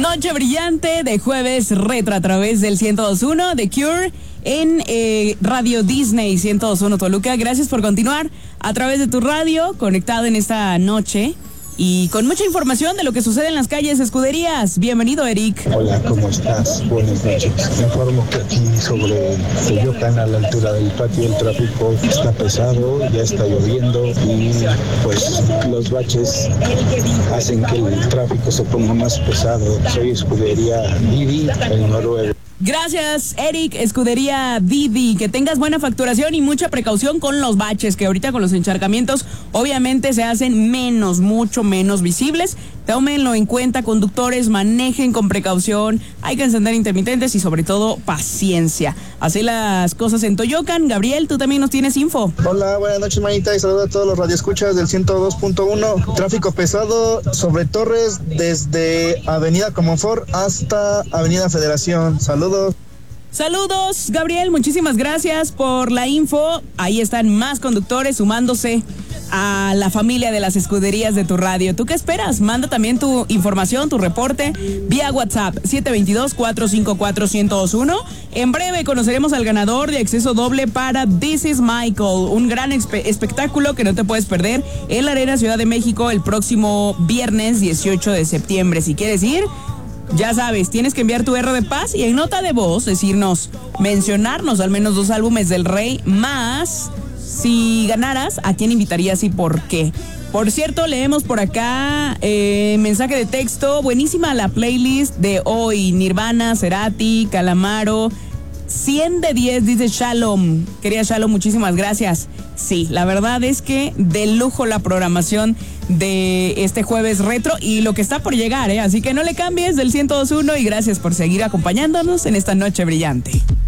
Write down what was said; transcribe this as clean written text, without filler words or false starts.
Noche brillante de jueves retro a través del 102.1 de Cure en Radio Disney 102.1 Toluca. Gracias por continuar a través de tu radio, conectado en esta noche y con mucha información de lo que sucede en las calles, escuderías. Bienvenido, Eric. Hola, ¿cómo estás? Buenas noches. Me informo que aquí sobre Coyoacán, a la altura del patio, el tráfico está pesado, ya está lloviendo y pues los baches hacen que el tráfico se ponga más pesado. Soy escudería Didi, el noruego. Gracias, Eric, escudería Didi. Que tengas buena facturación y mucha precaución con los baches, que ahorita con los encharcamientos obviamente se hacen mucho menos visibles. Tómenlo en cuenta, conductores, manejen con precaución, hay que encender intermitentes y sobre todo paciencia. Así las cosas en Toyocan. Gabriel, tú también nos tienes info. Hola, buenas noches, manita, y saludos a todos los radioescuchas del 102.1. Tráfico pesado sobre Torres desde Avenida Comonfort hasta Avenida Federación. Saludos. Saludos, Gabriel, muchísimas gracias por la info. Ahí están más conductores sumándose a la familia de las escuderías de tu radio. ¿Tú qué esperas? Manda también tu información, tu reporte vía WhatsApp 722-454-1021. En breve conoceremos al ganador de acceso doble para This is Michael, un gran espectáculo que no te puedes perder en la Arena Ciudad de México el próximo viernes 18 de septiembre. Si quieres ir, ya sabes, tienes que enviar tu R de paz y en nota de voz mencionarnos al menos 2 álbumes del Rey, más si ganaras, ¿a quién invitarías y por qué? Por cierto, leemos por acá mensaje de texto, buenísima la playlist de hoy, Nirvana, Cerati, Calamaro, 100 de 10, dice Shalom. Querida Shalom, muchísimas gracias. Sí, la verdad es que de lujo la programación de este jueves retro y lo que está por llegar, así que no le cambies del 102.1 y gracias por seguir acompañándonos en esta noche brillante.